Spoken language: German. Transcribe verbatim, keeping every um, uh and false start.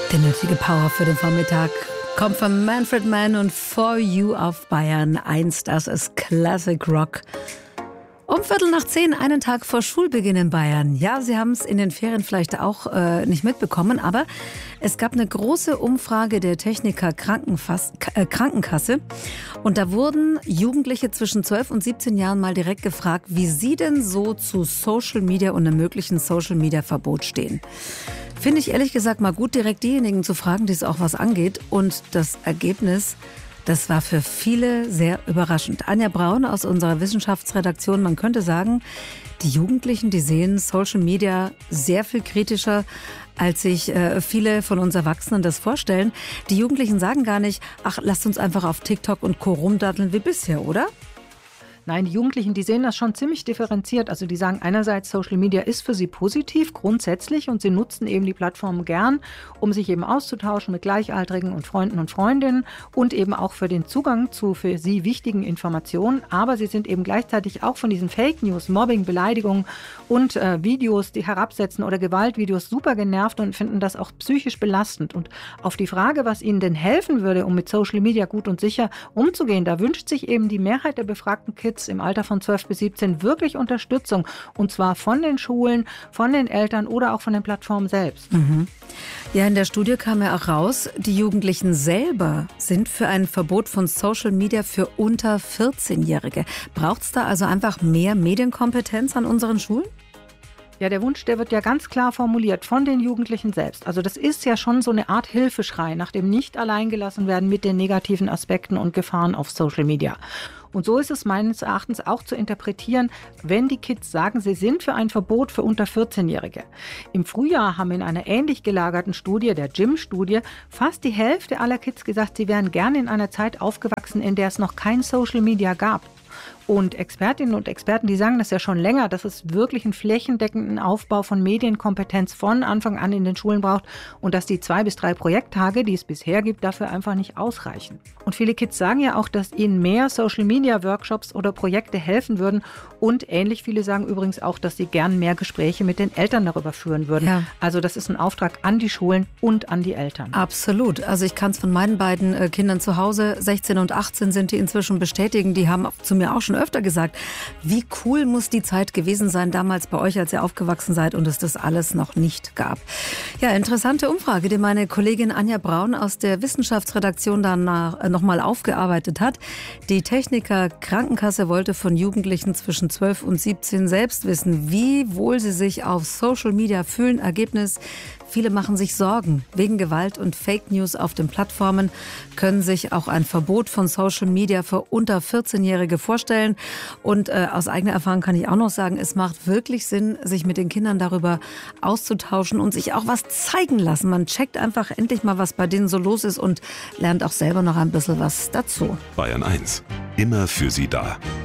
Die nötige Power für den Vormittag kommt von Manfred Mann und For You auf Bayern eins. Das ist Classic Rock. Um Viertel nach zehn, einen Tag vor Schulbeginn in Bayern. Ja, Sie haben es in den Ferien vielleicht auch äh, nicht mitbekommen, aber es gab eine große Umfrage der Techniker Krankenfass, äh, Krankenkasse. Und da wurden Jugendliche zwischen zwölf und siebzehn Jahren mal direkt gefragt, wie sie denn so zu Social Media und einem möglichen Social Media Verbot stehen. Finde ich ehrlich gesagt mal gut, direkt diejenigen zu fragen, die es auch was angeht. Und das Ergebnis, das war für viele sehr überraschend. Anja Braun aus unserer Wissenschaftsredaktion, man könnte sagen, die Jugendlichen, die sehen Social Media sehr viel kritischer, als sich äh, viele von uns Erwachsenen das vorstellen. Die Jugendlichen sagen gar nicht, ach, lasst uns einfach auf TikTok und Co. rumdatteln wie bisher, oder? Nein, die Jugendlichen, die sehen das schon ziemlich differenziert. Also die sagen einerseits, Social Media ist für sie positiv, grundsätzlich, und sie nutzen eben die Plattformen gern, um sich eben auszutauschen mit Gleichaltrigen und Freunden und Freundinnen und eben auch für den Zugang zu für sie wichtigen Informationen. Aber sie sind eben gleichzeitig auch von diesen Fake News, Mobbing, Beleidigungen und äh, Videos, die herabsetzen oder Gewaltvideos super genervt und finden das auch psychisch belastend. Und auf die Frage, was ihnen denn helfen würde, um mit Social Media gut und sicher umzugehen, da wünscht sich eben die Mehrheit der befragten Kids im Alter von zwölf bis siebzehn wirklich Unterstützung. Und zwar von den Schulen, von den Eltern oder auch von den Plattformen selbst. Mhm. Ja, in der Studie kam ja auch raus, die Jugendlichen selber sind für ein Verbot von Social Media für unter vierzehnjährige. Braucht es da also einfach mehr Medienkompetenz an unseren Schulen? Ja, der Wunsch, der wird ja ganz klar formuliert von den Jugendlichen selbst. Also das ist ja schon so eine Art Hilfeschrei nach dem nicht alleingelassen werden mit den negativen Aspekten und Gefahren auf Social Media. Und so ist es meines Erachtens auch zu interpretieren, wenn die Kids sagen, sie sind für ein Verbot für unter vierzehnjährige. Im Frühjahr haben in einer ähnlich gelagerten Studie, der J I M-Studie, fast die Hälfte aller Kids gesagt, sie wären gerne in einer Zeit aufgewachsen, in der es noch kein Social Media gab. Und Expertinnen und Experten, die sagen das ja schon länger, dass es wirklich einen flächendeckenden Aufbau von Medienkompetenz von Anfang an in den Schulen braucht und dass die zwei bis drei Projekttage, die es bisher gibt, dafür einfach nicht ausreichen. Und viele Kids sagen ja auch, dass ihnen mehr Social-Media-Workshops oder Projekte helfen würden. Und ähnlich viele sagen übrigens auch, dass sie gern mehr Gespräche mit den Eltern darüber führen würden. Ja. Also das ist ein Auftrag an die Schulen und an die Eltern. Absolut. Also ich kann es von meinen beiden äh, Kindern zu Hause, sechzehn und achtzehn sind die inzwischen bestätigen, die haben zu mir auch schon öfter gesagt, wie cool muss die Zeit gewesen sein damals bei euch, als ihr aufgewachsen seid und es das alles noch nicht gab. Ja, interessante Umfrage, die meine Kollegin Anja Braun aus der Wissenschaftsredaktion danach äh, nochmal aufgearbeitet hat. Die Techniker Krankenkasse wollte von Jugendlichen zwischen zwölf und siebzehn selbst wissen, wie wohl sie sich auf Social Media fühlen. Ergebnis: Viele machen sich Sorgen. Wegen Gewalt und Fake News auf den Plattformen können sich auch ein Verbot von Social Media für unter vierzehnjährige vorstellen. Und äh, aus eigener Erfahrung kann ich auch noch sagen, es macht wirklich Sinn, sich mit den Kindern darüber auszutauschen und sich auch was zeigen lassen. Man checkt einfach endlich mal, was bei denen so los ist und lernt auch selber noch ein bisschen was dazu. Bayern eins. Immer für Sie da.